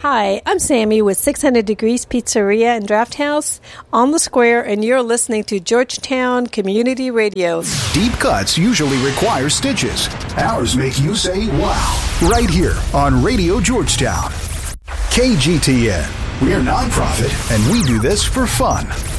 Hi, I'm Sammy with 600 Degrees Pizzeria and Draft House on the Square, and you're listening to Georgetown Community Radio. Deep cuts usually require stitches. Ours make you say, wow. Right here on Radio Georgetown. KGTN. We're nonprofit, and we do this for fun.